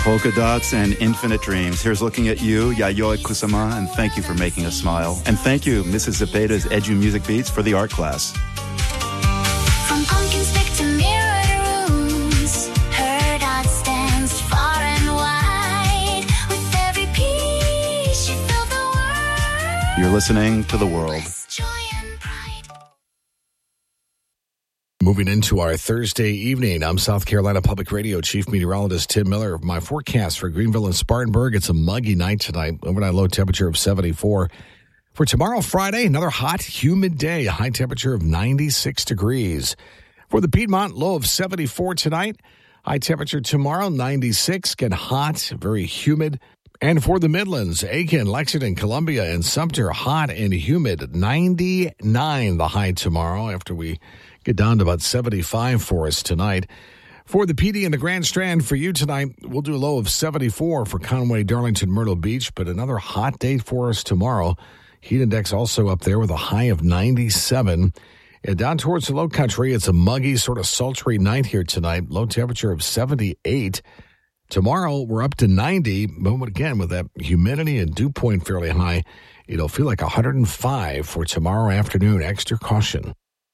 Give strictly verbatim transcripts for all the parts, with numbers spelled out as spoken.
Polka dots and infinite dreams. Here's looking at you, Yayoi Kusama, and thank you for making us smile. And thank you, Missus Zepeda's Edu Music Beats, for the art class. From pumpkin stick to mirrored rooms, her dot stands far and wide. With every piece, she filled the world. You're listening to The World. Joy and pride. Moving into our Thursday evening, I'm South Carolina Public Radio Chief Meteorologist Tim Miller. My forecast for Greenville and Spartanburg, it's a muggy night tonight. Overnight low temperature of seventy-four. For tomorrow, Friday, another hot, humid day, a high temperature of ninety-six degrees. For the Piedmont, low of seventy-four tonight. High temperature tomorrow, ninety-six. Get hot, very humid. And for the Midlands, Aiken, Lexington, Columbia, and Sumter, hot and humid. ninety-nine the high tomorrow after we get down to about seventy-five for us tonight. For the P D and the Grand Strand, for you tonight, we'll do a low of seventy-four for Conway, Darlington, Myrtle Beach, but another hot day for us tomorrow. Heat index also up there with a high of ninety-seven. And down towards the low country, it's a muggy, sort of sultry night here tonight. Low temperature of seventy-eight. Tomorrow, we're up to ninety, but again, with that humidity and dew point fairly high, it'll feel like one hundred five for tomorrow afternoon. Extra caution.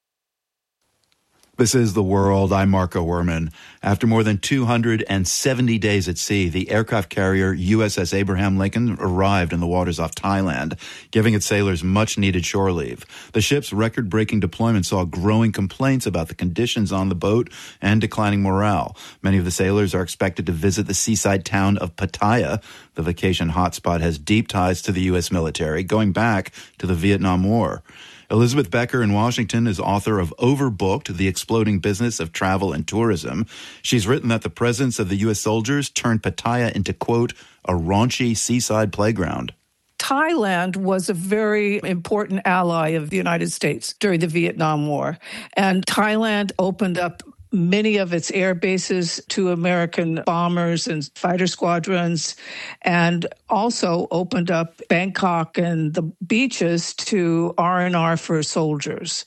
This is The World. I'm Marco Werman. After more than two hundred seventy days at sea, the aircraft carrier U S S Abraham Lincoln arrived in the waters off Thailand, giving its sailors much-needed shore leave. The ship's record-breaking deployment saw growing complaints about the conditions on the boat and declining morale. Many of the sailors are expected to visit the seaside town of Pattaya. The vacation hotspot has deep ties to the U S military, going back to the Vietnam War. Elizabeth Becker in Washington is author of Overbooked, The Exploding Business of Travel and Tourism. She's written that the presence of the U S soldiers turned Pattaya into, quote, a raunchy seaside playground. Thailand was a very important ally of the United States during the Vietnam War. And Thailand opened up many of its air bases to American bombers and fighter squadrons, and also opened up Bangkok and the beaches to R and R for soldiers.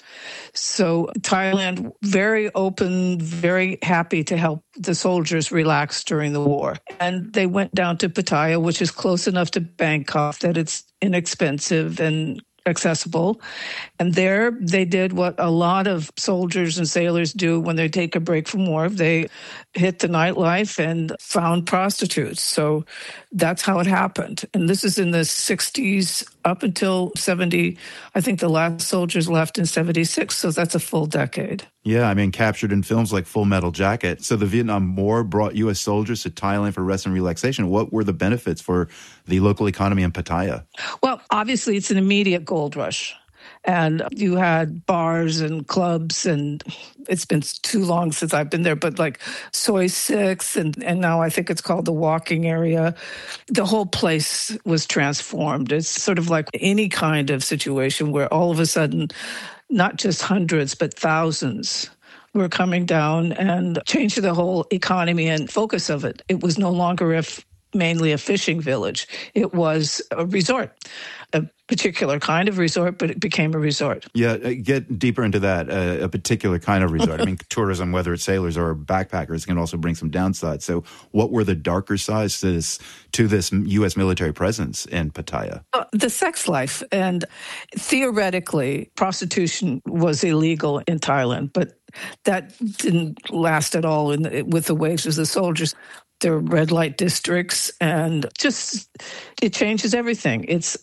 So Thailand, very open, very happy to help the soldiers relax during the war. And they went down to Pattaya, which is close enough to Bangkok that it's inexpensive and accessible. And there they did what a lot of soldiers and sailors do when they take a break from war. They hit the nightlife and found prostitutes. So that's how it happened. And this is in the sixties up until seventy. I think the last soldiers left in seventy-six. So that's a full decade. Yeah, I mean, captured in films like Full Metal Jacket. So the Vietnam War brought U S soldiers to Thailand for rest and relaxation. What were the benefits for the local economy in Pattaya? Well, obviously, it's an immediate gold rush. And you had bars and clubs, and it's been too long since I've been there, but like Soy Six, and, and now I think it's called the Walking Area. The whole place was transformed. It's sort of like any kind of situation where all of a sudden, not just hundreds, but thousands were coming down and changing the whole economy and focus of it. It was no longer a f- mainly a fishing village. It was a resort, a particular kind of resort, but it became a resort. Yeah, uh, get deeper into that, uh, a particular kind of resort. I mean, tourism, whether it's sailors or backpackers, can also bring some downsides. So what were the darker sides to this, to this U S military presence in Pattaya? Uh, the sex life. And theoretically, prostitution was illegal in Thailand, but that didn't last at all in, with the wages of the soldiers. There are red light districts, and just it changes everything. It's